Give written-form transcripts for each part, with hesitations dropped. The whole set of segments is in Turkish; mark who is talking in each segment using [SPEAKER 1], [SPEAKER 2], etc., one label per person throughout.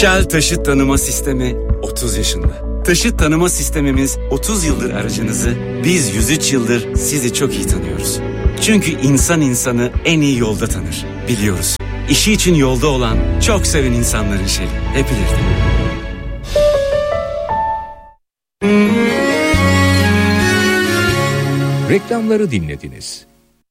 [SPEAKER 1] Shell Taşıt Tanıma Sistemi 30 yaşında. Taşıt tanıma sistemimiz 30 yıldır aracınızı, biz 103 yıldır sizi çok iyi tanıyoruz. Çünkü insan insanı en iyi yolda tanır, biliyoruz. İşi için yolda olan, çok seven insanların Shell'i. Hep ileride.
[SPEAKER 2] Reklamları dinlediniz.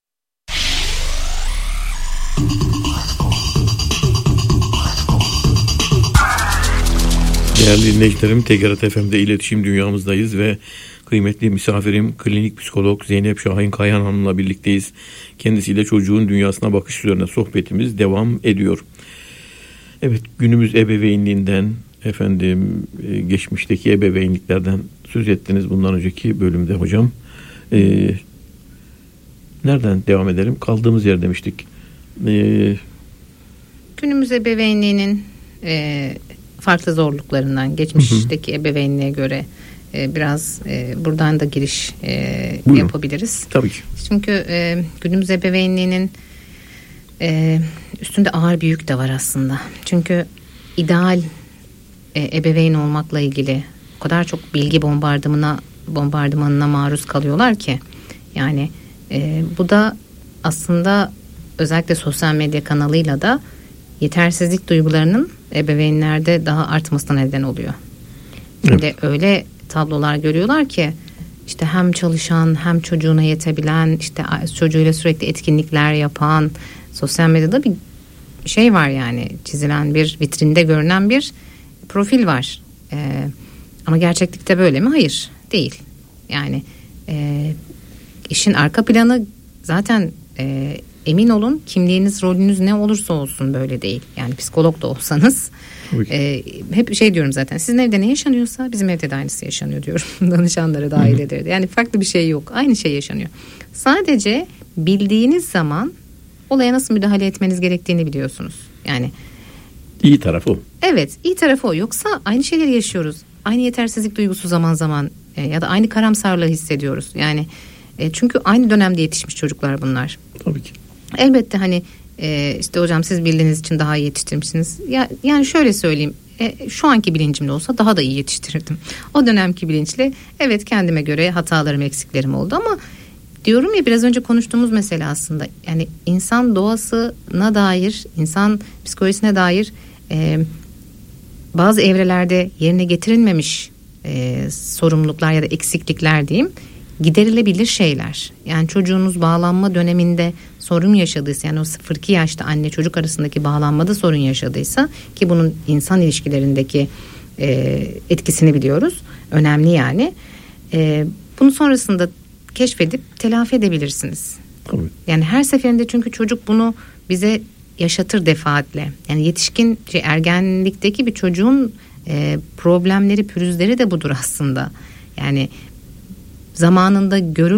[SPEAKER 3] Değerli dinleyicilerim, TGRT FM'de iletişim dünyamızdayız ve kıymetli misafirim klinik psikolog Zeynep Şahin Kayhan Hanım'la birlikteyiz. Kendisiyle çocuğun dünyasına bakış üzerine sohbetimiz devam ediyor. Evet, günümüz ebeveynliğinden, geçmişteki ebeveynliklerden söz ettiniz bundan önceki bölümde hocam. Nereden devam edelim? Kaldığımız yer demiştik.
[SPEAKER 4] Günümüz ebeveynliğinin farklı zorluklarından, geçmişteki ebeveynliğe göre biraz buradan da giriş yapabiliriz.
[SPEAKER 3] Tabii ki.
[SPEAKER 4] Çünkü günümüz ebeveynliğinin üstünde ağır bir yük de var aslında. Çünkü ideal ebeveyn olmakla ilgili o kadar çok bilgi bombardımanına maruz kalıyorlar ki. Yani bu da aslında özellikle sosyal medya kanalıyla da yetersizlik duygularının ebeveynlerde daha artmasına neden oluyor. Evet. Ve öyle tablolar görüyorlar ki işte hem çalışan hem çocuğuna yetebilen, işte çocuğuyla sürekli etkinlikler yapan, sosyal medyada bir şey var, yani çizilen bir, vitrinde görünen bir profil var. Ama gerçeklikte böyle mi? Hayır, değil. Yani işin arka planı zaten emin olun, kimliğiniz, rolünüz ne olursa olsun böyle değil. Yani psikolog da olsanız hep şey diyorum zaten, sizin evde ne yaşanıyorsa bizim evde de aynısı yaşanıyor diyorum. Danışanlara da ailelere de. Yani farklı bir şey yok. Aynı şey yaşanıyor. Sadece bildiğiniz zaman olaya nasıl müdahale etmeniz gerektiğini biliyorsunuz. Yani
[SPEAKER 3] iyi tarafı o.
[SPEAKER 4] Evet, iyi tarafı o. Yoksa aynı şeyleri yaşıyoruz. Aynı yetersizlik duygusu zaman zaman ya da aynı karamsarlığı hissediyoruz. Yani çünkü aynı dönemde yetişmiş çocuklar bunlar.
[SPEAKER 3] Tabii ki.
[SPEAKER 4] Elbette hani işte hocam siz bildiğiniz için daha iyi yetiştirmişsiniz. Yani şöyle söyleyeyim, şu anki bilincimle olsa daha da iyi yetiştirirdim. O dönemki bilinçle evet, kendime göre hatalarım, eksiklerim oldu ama diyorum ya, biraz önce konuştuğumuz mesele aslında. Yani insan doğasına dair, insan psikolojisine dair bazı evrelerde yerine getirilmemiş sorumluluklar ya da eksiklikler diyeyim, giderilebilir şeyler. Yani çocuğunuz bağlanma döneminde sorun yaşadıysa, yani o 0-2 yaşta anne çocuk arasındaki bağlanmada sorun yaşadıysa, ki bunun insan ilişkilerindeki etkisini biliyoruz. Önemli yani. Bunu sonrasında keşfedip telafi edebilirsiniz.
[SPEAKER 3] Tabii.
[SPEAKER 4] Yani her seferinde, çünkü çocuk bunu bize yaşatır defaatle. Yani yetişkin, ergenlikteki bir çocuğun problemleri, pürüzleri de budur aslında. Yani zamanında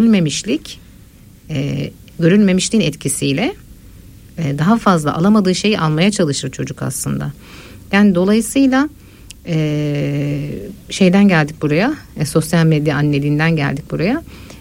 [SPEAKER 4] görülmemişliğin etkisiyle daha fazla alamadığı şeyi almaya çalışır çocuk aslında. Yani dolayısıyla şeyden geldik buraya, sosyal medya anneliğinden geldik buraya.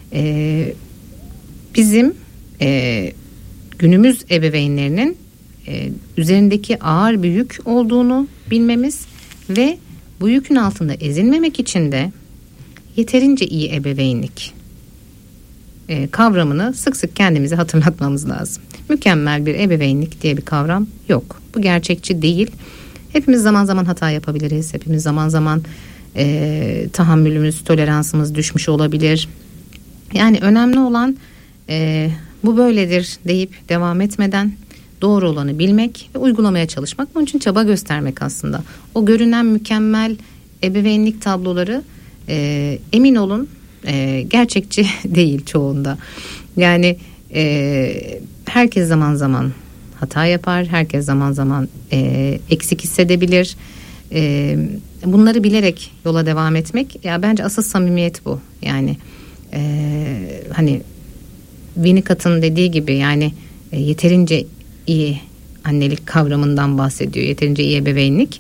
[SPEAKER 4] Bizim günümüz ebeveynlerinin üzerindeki ağır bir yük olduğunu bilmemiz ve bu yükün altında ezilmemek için de yeterince iyi ebeveynlik kavramını sık sık kendimize hatırlatmamız lazım. Mükemmel bir ebeveynlik diye bir kavram yok. Bu gerçekçi değil. Hepimiz zaman zaman hata yapabiliriz. Hepimiz zaman zaman tahammülümüz, toleransımız düşmüş olabilir. Yani önemli olan bu böyledir deyip devam etmeden doğru olanı bilmek ve uygulamaya çalışmak. Bunun için çaba göstermek aslında. O görünen mükemmel ebeveynlik tabloları emin olun gerçekçi değil çoğunda. Yani herkes zaman zaman hata yapar. Herkes zaman zaman eksik hissedebilir. Bunları bilerek yola devam etmek, ya bence asıl samimiyet bu. Yani hani Winnicott'ın dediği gibi, yani yeterince iyi annelik kavramından bahsediyor. Yeterince iyi ebeveynlik.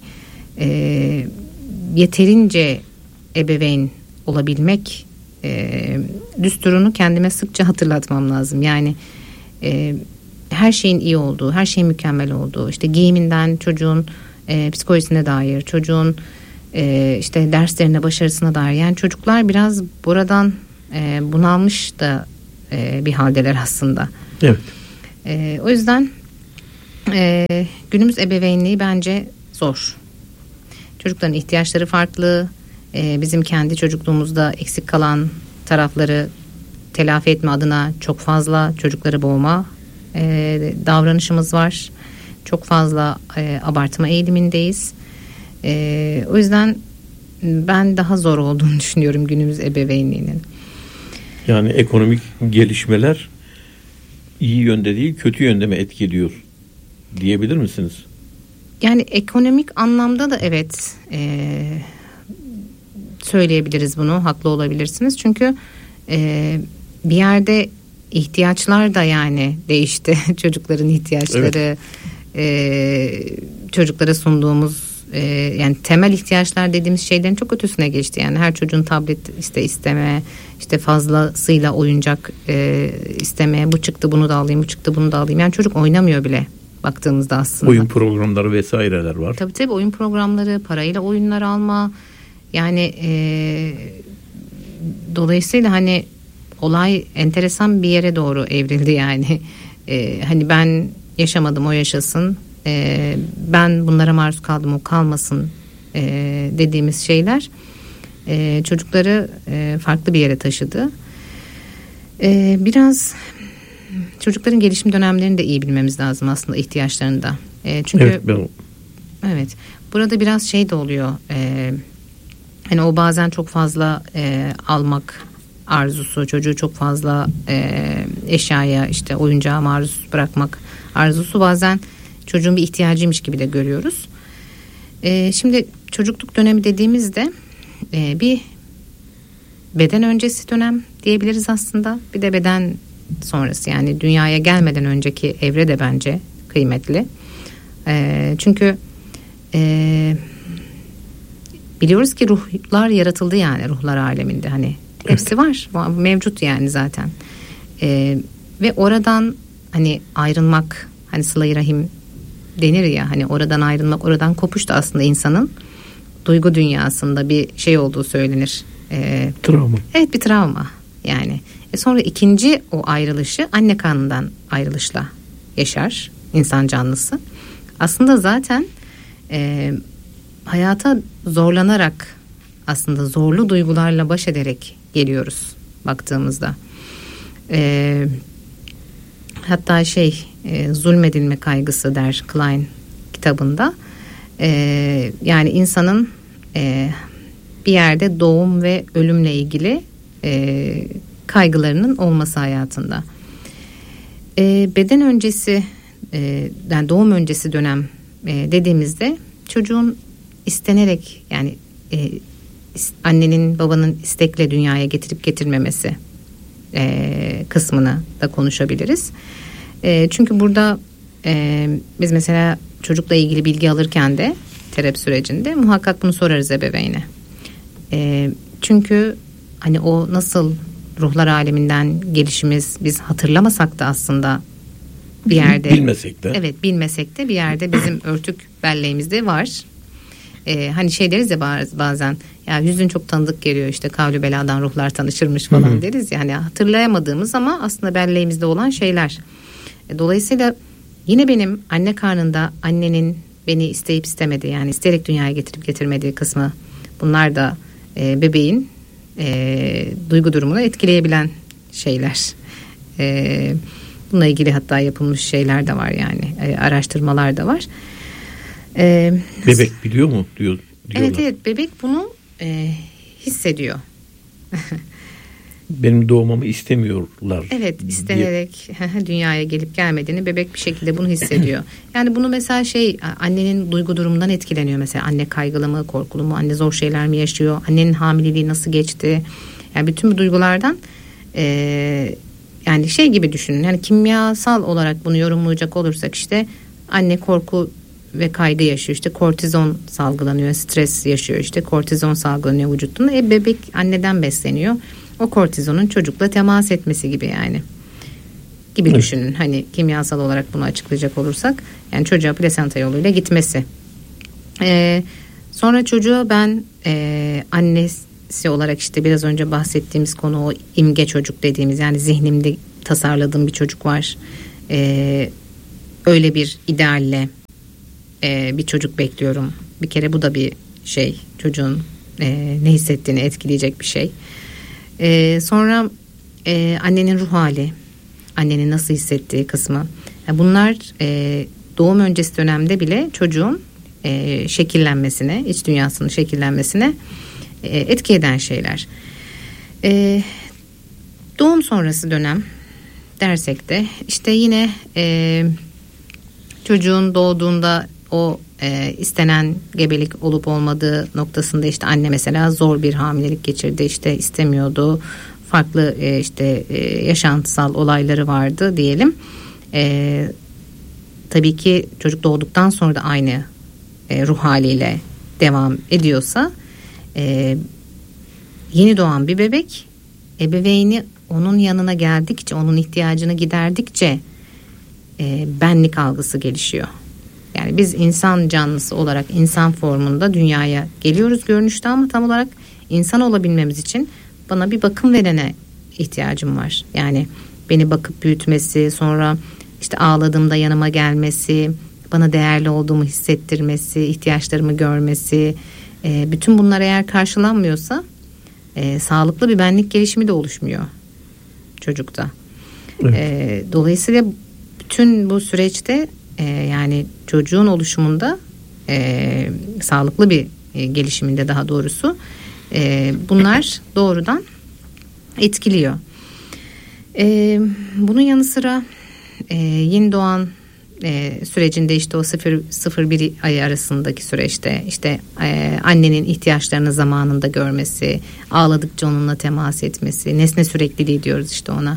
[SPEAKER 4] Yeterince ebeveyn olabilmek düsturunu kendime sıkça hatırlatmam lazım. Yani her şeyin iyi olduğu, her şeyin mükemmel olduğu, işte giyiminden çocuğun psikolojisine dair, çocuğun işte derslerine, başarısına dair. Yani çocuklar biraz buradan bunalmış da bir haldeler aslında.
[SPEAKER 3] Evet.
[SPEAKER 4] O yüzden günümüz ebeveynliği bence zor. Çocukların ihtiyaçları farklı. Bizim kendi çocukluğumuzda eksik kalan tarafları telafi etme adına çok fazla çocukları boğma davranışımız var. Çok fazla abartma eğilimindeyiz. O yüzden ben daha zor olduğunu düşünüyorum günümüz ebeveynliğinin.
[SPEAKER 3] Yani ekonomik gelişmeler iyi yönde değil, kötü yönde mi etkiliyor diyebilir misiniz?
[SPEAKER 4] Yani ekonomik anlamda da evet söyleyebiliriz bunu, haklı olabilirsiniz. Çünkü bir yerde ihtiyaçlar da yani değişti. Çocukların ihtiyaçları, çocuklara sunduğumuz yani temel ihtiyaçlar dediğimiz şeylerin çok ötesine geçti. Yani her çocuğun tablet isteme, işte fazlasıyla oyuncak isteme, bu çıktı bunu da alayım, bu çıktı bunu da alayım. Yani çocuk oynamıyor bile baktığımızda aslında.
[SPEAKER 3] Oyun programları vesaireler var.
[SPEAKER 4] Tabii oyun programları, parayla oyunlar alma. Yani dolayısıyla hani olay enteresan bir yere doğru evrildi yani. Hani ben yaşamadım, o yaşasın. Ben bunlara maruz kaldım, o kalmasın dediğimiz şeyler çocukları farklı bir yere taşıdı. Biraz çocukların gelişim dönemlerini de iyi bilmemiz lazım aslında, ihtiyaçlarını da. Çünkü evet, burada biraz şey de oluyor. Hani o bazen çok fazla almak arzusu, çocuğu çok fazla eşyaya, işte oyuncağa maruz bırakmak arzusu bazen çocuğun bir ihtiyacıymış gibi de görüyoruz. Şimdi çocukluk dönemi dediğimizde bir beden öncesi dönem diyebiliriz aslında. Bir de beden sonrası, yani dünyaya gelmeden önceki evre de bence kıymetli. Çünkü biliyoruz ki ruhlar yaratıldı, yani ruhlar aleminde hani hepsi var, mevcut yani zaten. Ve oradan hani ayrılmak, hani sıla-i rahim denir ya, hani oradan ayrılmak, oradan kopuş da aslında insanın duygu dünyasında bir şey olduğu söylenir.
[SPEAKER 3] Travma. Evet,
[SPEAKER 4] bir travma yani. Sonra ikinci o ayrılışı anne karnından ayrılışla yaşar insan canlısı. Aslında zaten hayata zorlanarak, aslında zorlu duygularla baş ederek geliyoruz baktığımızda. Hatta zulmedilme kaygısı der Klein kitabında. Yani insanın bir yerde doğum ve ölümle ilgili kaygılarının olması hayatında. Beden öncesi, yani doğum öncesi dönem dediğimizde çocuğun istenerek, yani annenin babanın istekle dünyaya getirip getirmemesi kısmını da konuşabiliriz. Çünkü burada biz mesela çocukla ilgili bilgi alırken de terapi sürecinde muhakkak bunu sorarız ebeveyne. Çünkü hani o nasıl ruhlar aleminden gelişimiz biz hatırlamasak da aslında bir yerde bilmesek de bir yerde bizim örtük belleğimizde var. Hani şey deriz ya bazen, ya yüzün çok tanıdık geliyor, işte kavli beladan ruhlar tanışırmış falan deriz ya, hani hatırlayamadığımız ama aslında belleğimizde olan şeyler. Dolayısıyla yine benim anne karnında annenin beni isteyip istemediği, yani isteyerek dünyaya getirip getirmediği kısmı, bunlar da bebeğin duygu durumunu etkileyebilen şeyler. Bununla ilgili hatta yapılmış şeyler de var, yani araştırmalar da var.
[SPEAKER 3] Bebek biliyor mu diyorlar.
[SPEAKER 4] Evet, bebek bunu hissediyor.
[SPEAKER 3] Benim doğmamı istemiyorlar.
[SPEAKER 4] Evet, istenerek dünyaya gelip gelmediğini bebek bir şekilde bunu hissediyor. Yani bunu mesela annenin duygu durumundan etkileniyor. Mesela anne kaygılı mı, korkulu mu, anne zor şeyler mi yaşıyor, annenin hamileliği nasıl geçti. Yani bütün bu duygulardan yani gibi düşünün. Yani kimyasal olarak bunu yorumlayacak olursak, işte anne korku ve kaygı yaşıyor, işte kortizon salgılanıyor, stres yaşıyor, işte kortizon salgılanıyor vücudunda. Bebek anneden besleniyor. O kortizonun çocukla temas etmesi gibi yani. Gibi düşünün. Hani kimyasal olarak bunu açıklayacak olursak, yani çocuğa plasenta yoluyla gitmesi. Sonra çocuğa ben annesi olarak işte biraz önce bahsettiğimiz konu o imge çocuk dediğimiz, yani zihnimde tasarladığım bir çocuk var. Öyle bir idealle bir çocuk bekliyorum. Bir kere bu da bir şey, çocuğun ne hissettiğini etkileyecek bir şey. Sonra annenin ruh hali, annenin nasıl hissettiği kısmı. Yani bunlar doğum öncesi dönemde bile çocuğun şekillenmesine, iç dünyasının şekillenmesine etki eden şeyler. Doğum sonrası dönem dersek de işte yine çocuğun doğduğunda o istenen gebelik olup olmadığı noktasında işte anne mesela zor bir hamilelik geçirdi, işte istemiyordu, farklı yaşantısal olayları vardı diyelim. Tabii ki çocuk doğduktan sonra da aynı ruh haliyle devam ediyorsa yeni doğan bir bebek ebeveyni onun yanına geldikçe, onun ihtiyacını giderdikçe benlik algısı gelişiyor. Yani biz insan canlısı olarak insan formunda dünyaya geliyoruz görünüşte, ama tam olarak insan olabilmemiz için bana bir bakım verene ihtiyacım var. Yani beni bakıp büyütmesi, sonra işte ağladığımda yanıma gelmesi, bana değerli olduğumu hissettirmesi, ihtiyaçlarımı görmesi, bütün bunlar eğer karşılanmıyorsa sağlıklı bir benlik gelişimi de oluşmuyor çocukta. Evet. Dolayısıyla bütün bu süreçte yani çocuğun oluşumunda sağlıklı bir gelişiminde daha doğrusu bunlar doğrudan etkiliyor. Bunun yanı sıra yeni doğan sürecinde işte o 0-1 ay arasındaki süreçte işte annenin ihtiyaçlarını zamanında görmesi, ağladıkça onunla temas etmesi, nesne sürekliliği diyoruz işte ona.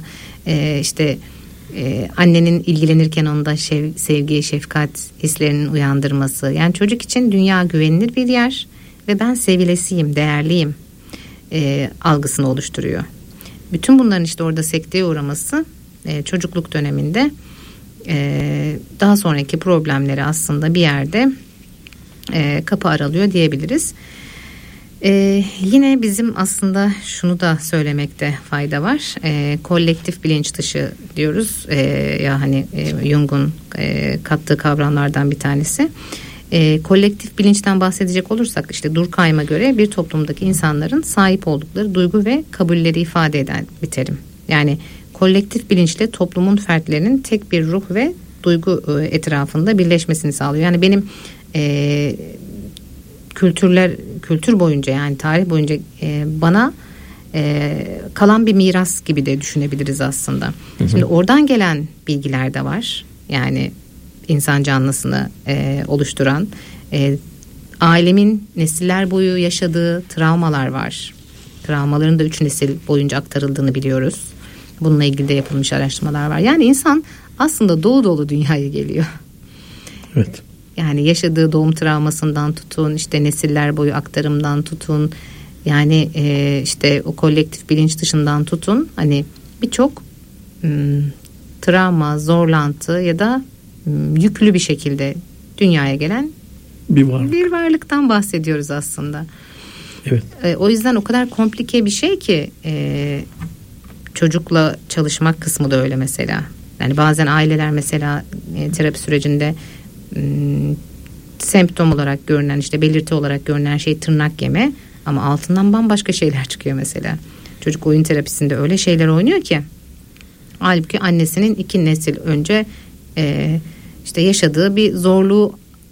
[SPEAKER 4] Annenin ilgilenirken onda sevgi, şefkat hislerinin uyandırması. Yani çocuk için dünya güvenilir bir yer ve ben sevilesiyim, değerliyim algısını oluşturuyor. Bütün bunların işte orada sekteye uğraması çocukluk döneminde daha sonraki problemleri aslında bir yerde kapı aralıyor diyebiliriz. Yine bizim aslında şunu da söylemekte fayda var. Kolektif bilinç dışı diyoruz. Ya hani Jung'un kattığı kavramlardan bir tanesi. Kolektif bilinçten bahsedecek olursak işte Durkheim'a göre bir toplumdaki insanların sahip oldukları duygu ve kabulleri ifade eden bir terim. Yani kolektif bilinçle toplumun fertlerinin tek bir ruh ve duygu etrafında birleşmesini sağlıyor. Yani benim kültür boyunca, yani tarih boyunca bana kalan bir miras gibi de düşünebiliriz aslında. Hı hı. Şimdi oradan gelen bilgiler de var. Yani insan canlısını oluşturan, ailemin nesiller boyu yaşadığı travmalar var. Travmaların da 3 nesil boyunca aktarıldığını biliyoruz. Bununla ilgili de yapılmış araştırmalar var. Yani insan aslında dolu dolu dünyaya geliyor.
[SPEAKER 3] Evet.
[SPEAKER 4] Yani yaşadığı doğum travmasından tutun, işte nesiller boyu aktarımdan tutun, yani işte o kolektif bilinç dışından tutun, hani birçok travma, zorlantı ya da yüklü bir şekilde dünyaya gelen bir varlıktan bahsediyoruz aslında.
[SPEAKER 3] Evet.
[SPEAKER 4] O yüzden o kadar komplike bir şey ki çocukla çalışmak kısmı da öyle mesela. Yani bazen aileler mesela terapi sürecinde semptom olarak görünen, işte belirti olarak görünen şey tırnak yeme, ama altından bambaşka şeyler çıkıyor mesela. Çocuk oyun terapisinde öyle şeyler oynuyor ki halbuki annesinin 2 nesil önce işte yaşadığı bir zorluğu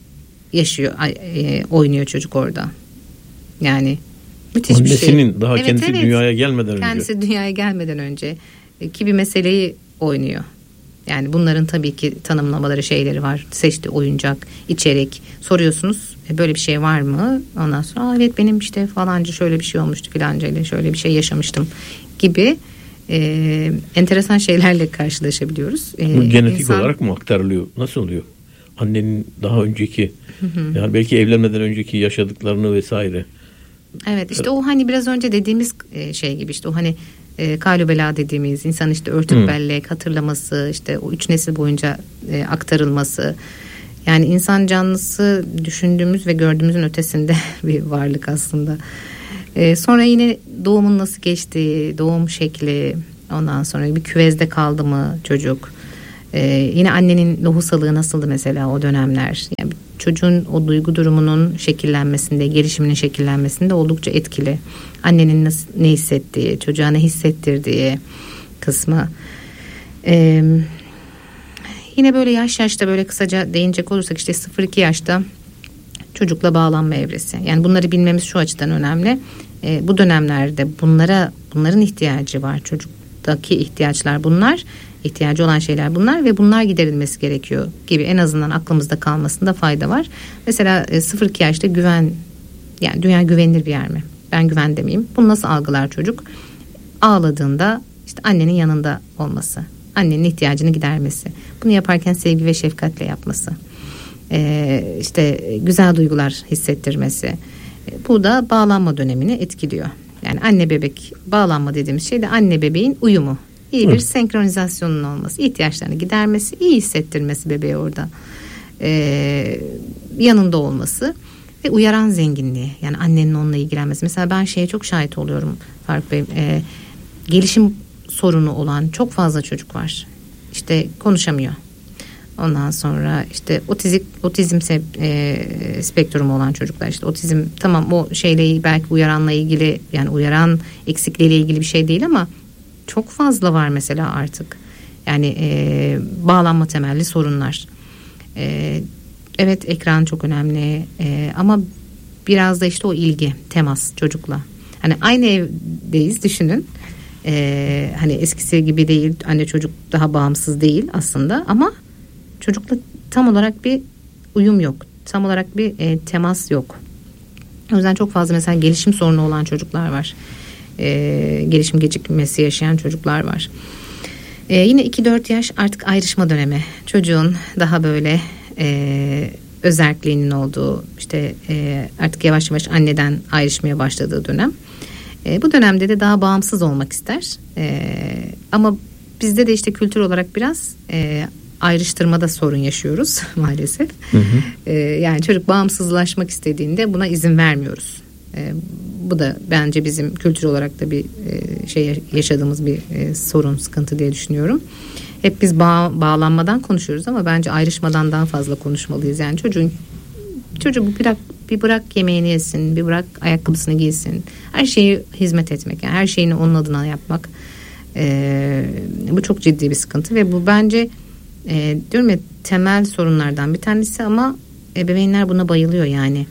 [SPEAKER 4] oynuyor çocuk orada. Yani müthiş bir şey.
[SPEAKER 3] Annesinin daha kendisi dünyaya gelmeden önce.
[SPEAKER 4] Kendisi dünyaya gelmeden önce ki bir meseleyi oynuyor. Yani bunların tabii ki tanımlamaları, şeyleri var. Seçti oyuncak, içerik. Soruyorsunuz böyle bir şey var mı? Ondan sonra evet benim işte falanca şöyle bir şey olmuştu, filanca ile şöyle bir şey yaşamıştım gibi enteresan şeylerle karşılaşabiliyoruz.
[SPEAKER 3] Bu genetik olarak mı aktarılıyor? Nasıl oluyor? Annenin daha önceki yani belki evlenmeden önceki yaşadıklarını vesaire.
[SPEAKER 4] Evet, işte o hani biraz önce dediğimiz şey gibi, işte o hani kalübela dediğimiz insan işte örtük bellek hatırlaması, işte o 3 nesil boyunca aktarılması. Yani insan canlısı düşündüğümüz ve gördüğümüzün ötesinde bir varlık aslında. Sonra yine doğumun nasıl geçtiği, doğum şekli, ondan sonra bir küvezde kaldı mı çocuk, yine annenin lohusalığı nasıldı mesela o dönemler. Yani çocuğun o duygu durumunun şekillenmesinde, gelişiminin şekillenmesinde oldukça etkili. Annenin ne hissettiği, çocuğa ne hissettirdiği kısmı. Yine böyle yaşta böyle kısaca değinecek olursak işte 0-2 yaşta çocukla bağlanma evresi. Yani bunları bilmemiz şu açıdan önemli. Bu dönemlerde bunların ihtiyacı var. Çocuktaki ihtiyaçlar bunlar. İhtiyacı olan şeyler bunlar ve bunlar giderilmesi gerekiyor gibi en azından aklımızda kalmasında fayda var. Mesela 0-2 yaşta güven, yani dünya güvenilir bir yer mi? Ben güven demeyeyim. Bunu nasıl algılar çocuk? Ağladığında işte annenin yanında olması, annenin ihtiyacını gidermesi, bunu yaparken sevgi ve şefkatle yapması, işte güzel duygular hissettirmesi. Bu da bağlanma dönemini etkiliyor. Yani anne bebek bağlanma dediğimiz şey de anne bebeğin uyumu. İyi bir senkronizasyonun olması, ihtiyaçlarını gidermesi, iyi hissettirmesi bebeğe orada. Yanında olması ve uyaran zenginliği. Yani annenin onunla ilgilenmesi. Mesela ben şeye çok şahit oluyorum Faruk Bey. Gelişim sorunu olan çok fazla çocuk var. İşte konuşamıyor. Ondan sonra işte otizm spektrumu olan çocuklar, işte otizm tamam o şeyle belki uyaranla ilgili, yani uyaran eksikliğiyle ilgili bir şey değil ama çok fazla var mesela artık. Yani bağlanma temelli sorunlar. Evet, ekran çok önemli ama biraz da işte o ilgi, temas çocukla. Hani aynı evdeyiz düşünün. Hani eskisi gibi değil, anne çocuk daha bağımsız değil aslında ama çocukla tam olarak bir uyum yok. Tam olarak bir temas yok. O yüzden çok fazla mesela gelişim sorunu olan çocuklar var. Gelişim gecikmesi yaşayan çocuklar var. Yine 2-4 yaş artık ayrışma dönemi. Çocuğun daha böyle özerkliğinin olduğu, işte artık yavaş yavaş anneden ayrışmaya başladığı dönem. Bu dönemde de daha bağımsız olmak ister. Ama bizde de işte kültür olarak biraz ayrıştırmada sorun yaşıyoruz maalesef. Hı hı. Yani çocuk bağımsızlaşmak istediğinde buna izin vermiyoruz. Bu da bence bizim kültür olarak da bir şey yaşadığımız bir sorun, sıkıntı diye düşünüyorum. Hep biz bağlanmadan konuşuyoruz ama bence ayrışmadan daha fazla konuşmalıyız. Yani çocuğu bir bırak yemeğini yesin, bir bırak ayakkabısını giysin. Her şeyi hizmet etmek, yani her şeyini onun adına yapmak. Bu çok ciddi bir sıkıntı ve bu bence diyorum ya temel sorunlardan bir tanesi ama ebeveynler buna bayılıyor yani.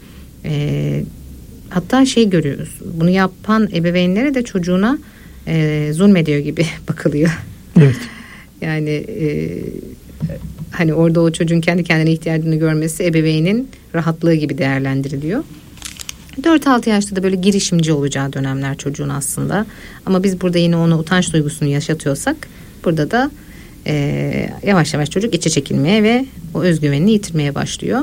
[SPEAKER 4] Hatta şey görüyoruz, bunu yapan ebeveynlere de çocuğuna zulmediyor gibi bakılıyor.
[SPEAKER 3] Evet.
[SPEAKER 4] Yani hani orada o çocuğun kendi kendine ihtiyacını görmesi ebeveynin rahatlığı gibi değerlendiriliyor. 4-6 yaşta da böyle girişimci olacağı dönemler çocuğun aslında. Ama biz burada yine ona utanç duygusunu yaşatıyorsak burada da yavaş yavaş çocuk içe çekilmeye ve o özgüvenini yitirmeye başlıyor.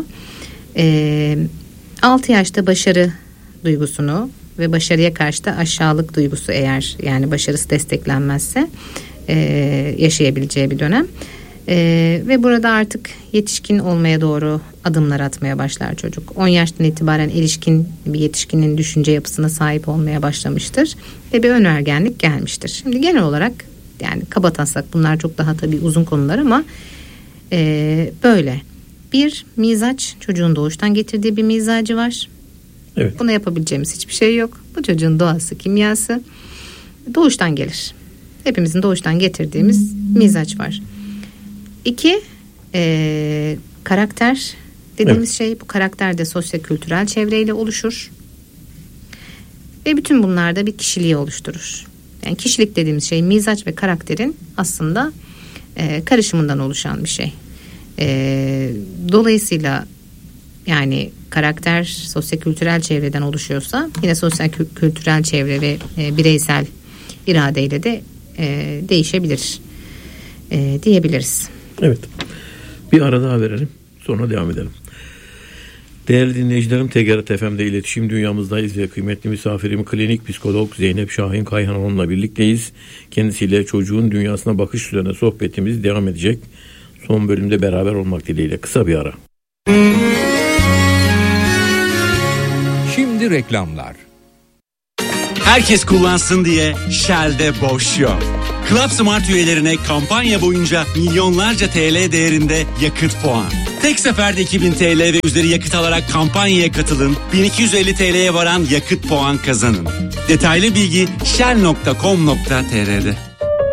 [SPEAKER 4] 6 yaşta başarı duygusunu ve başarıya karşı da aşağılık duygusu, eğer yani başarısı desteklenmezse yaşayabileceği bir dönem. Ve burada artık yetişkin olmaya doğru adımlar atmaya başlar çocuk. 10 yaştan itibaren erişkin bir yetişkinin düşünce yapısına sahip olmaya başlamıştır ve bir ön ergenlik gelmiştir. Şimdi genel olarak yani kabataslak bunlar çok daha tabii uzun konular ama böyle bir mizaç, çocuğun doğuştan getirdiği bir mizacı var.
[SPEAKER 3] Evet.
[SPEAKER 4] Buna yapabileceğimiz hiçbir şey yok. Bu çocuğun doğası, kimyası doğuştan gelir. Hepimizin doğuştan getirdiğimiz mizaç var. 2 karakter dediğimiz şey, bu karakter de sosyo-kültürel çevreyle oluşur. Ve bütün bunlar da bir kişiliği oluşturur. Yani kişilik dediğimiz şey mizaç ve karakterin aslında karışımından oluşan bir şey. Dolayısıyla yani karakter sosyo-kültürel çevreden oluşuyorsa yine sosyo-kültürel çevre ve bireysel iradeyle de değişebilir diyebiliriz.
[SPEAKER 3] Evet. Bir ara daha verelim. Sonra devam edelim. Değerli dinleyicilerim, TGRT FM'de iletişim dünyamızdayız ve kıymetli misafirim klinik psikolog Zeynep Şahin Kayhanoğlu'nla birlikteyiz. Kendisiyle çocuğun dünyasına bakış üzerine sohbetimiz devam edecek. Son bölümde beraber olmak dileğiyle kısa bir ara.
[SPEAKER 2] Şimdi reklamlar.
[SPEAKER 1] Herkes kullansın diye Shell'de boş yok. Club Smart üyelerine kampanya boyunca milyonlarca TL değerinde yakıt puan. Tek seferde 2000 TL ve üzeri yakıt alarak kampanyaya katılın. 1250 TL'ye varan yakıt puan kazanın. Detaylı bilgi shell.com.tr'de.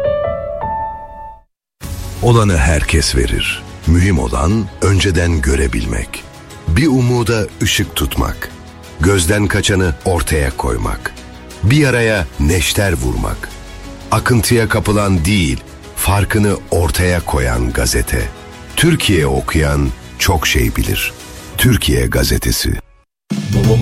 [SPEAKER 5] Olanı herkes verir. Mühim olan önceden görebilmek. Bir umuda ışık tutmak. Gözden kaçanı ortaya koymak. Bir yaraya neşter vurmak. Akıntıya kapılan değil, farkını ortaya koyan gazete. Türkiye okuyan çok şey bilir. Türkiye Gazetesi.